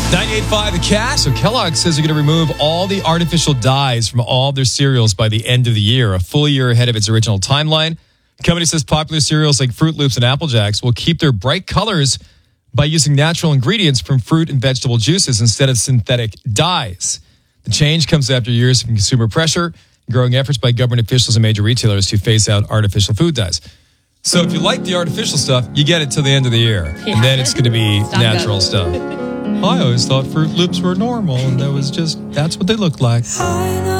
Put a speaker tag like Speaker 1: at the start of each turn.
Speaker 1: 98.5 The Cat. So Kellogg says they're going to remove all the artificial dyes from all their cereals by the end of the year, a full year ahead of its original timeline. The company says popular cereals like Fruit Loops and Apple Jacks will keep their bright colors by using natural ingredients from fruit and vegetable juices instead of synthetic dyes. The change comes after years of consumer pressure and growing efforts by government officials and major retailers to phase out artificial food dyes. So if you like the artificial stuff, you get it till the end of the year. Yeah. And then it's going to be natural stuff. I always thought Fruit Loops were normal, and that's what they looked like.